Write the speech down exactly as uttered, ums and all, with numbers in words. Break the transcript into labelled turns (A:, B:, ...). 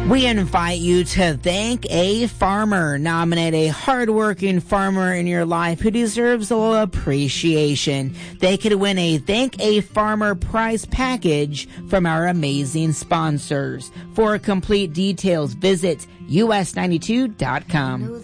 A: We invite you to thank a farmer. Nominate a hardworking farmer in your life who deserves a little appreciation. They could win a Thank a Farmer prize package from our amazing sponsors. For complete details, visit U S ninety-two dot com.